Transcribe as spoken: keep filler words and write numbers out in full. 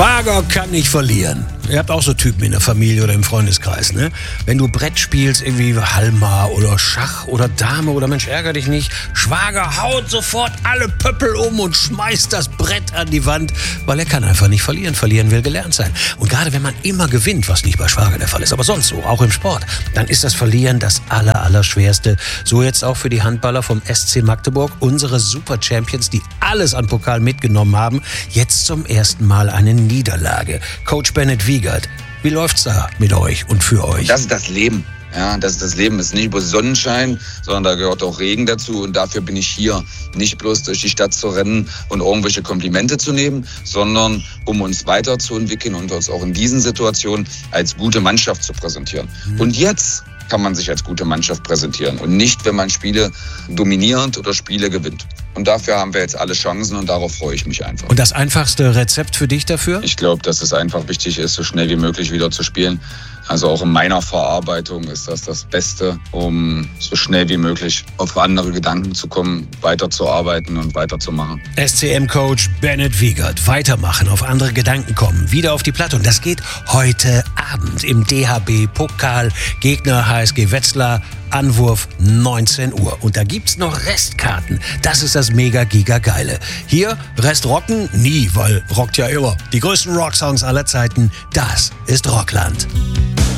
Schwager kann nicht verlieren. Ihr habt auch so Typen in der Familie oder im Freundeskreis, ne? Wenn du Brett spielst, irgendwie Halma oder Schach oder Dame oder Mensch, ärger dich nicht. Schwager haut sofort alle Pöppel um und schmeißt das Brett an die Wand, weil er kann einfach nicht verlieren. Verlieren will gelernt sein. Und gerade wenn man immer gewinnt, was nicht bei Schwager der Fall ist, aber sonst so, auch im Sport, dann ist das Verlieren das aller, aller Schwerste. So jetzt auch für die Handballer vom S C Magdeburg, unsere Super Champions, die alles an Pokal mitgenommen haben, jetzt zum ersten Mal eine Niederlage. Coach Bennett Wiegert, wie läuft's da mit euch und für euch? Das ist das Leben. Ja, das ist das Leben. Es ist nicht bloß Sonnenschein, sondern da gehört auch Regen dazu. Und dafür bin ich hier, nicht bloß durch die Stadt zu rennen und irgendwelche Komplimente zu nehmen, sondern um uns weiterzuentwickeln und uns auch in diesen Situationen als gute Mannschaft zu präsentieren. Mhm. Und jetzt kann man sich als gute Mannschaft präsentieren und nicht, wenn man Spiele dominiert oder Spiele gewinnt. Und dafür haben wir jetzt alle Chancen und darauf freue ich mich einfach. Und das einfachste Rezept für dich dafür? Ich glaube, dass es einfach wichtig ist, so schnell wie möglich wieder zu spielen. Also auch in meiner Verarbeitung ist das das Beste, um so schnell wie möglich auf andere Gedanken zu kommen, weiterzuarbeiten und weiterzumachen. S C M-Coach Bennett Wiegert. Weitermachen, auf andere Gedanken kommen, wieder auf die Platte. Und das geht heute Abend im D H B-Pokal. Gegner H S G Wetzlar. Anwurf neunzehn Uhr. Und da gibt's noch Restkarten. Das ist das mega giga geile. Hier Rest rocken? Nie, weil rockt ja immer. Die größten Rocksongs aller Zeiten, das ist Rockland.